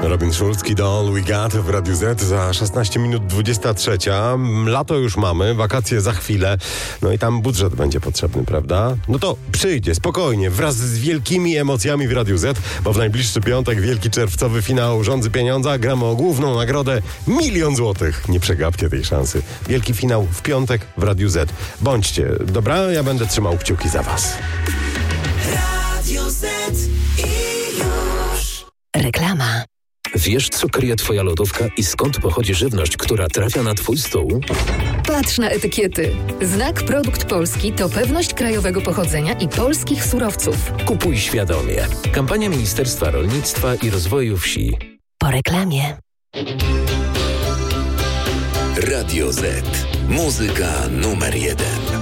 Robin Szulski, do All We Got w Radiu Z za 16 minut 23. Lato już mamy, wakacje za chwilę. No i tam budżet będzie potrzebny, prawda? No to przyjdzie spokojnie, wraz z wielkimi emocjami w Radiu Z, bo w najbliższy piątek wielki czerwcowy finał Rządzy Pieniądza. Gramy o główną nagrodę 1 000 000 złotych. Nie przegapcie tej szansy. Wielki finał w piątek w Radiu Z. Bądźcie, dobra? Ja będę trzymał kciuki za was. Radio Z i już. Reklama. Wiesz, co kryje twoja lodówka i skąd pochodzi żywność, która trafia na twój stół? Patrz na etykiety. Znak Produkt Polski to pewność krajowego pochodzenia i polskich surowców. Kupuj świadomie. Kampania Ministerstwa Rolnictwa i Rozwoju Wsi. Po reklamie. Radio Z. Muzyka numer 1.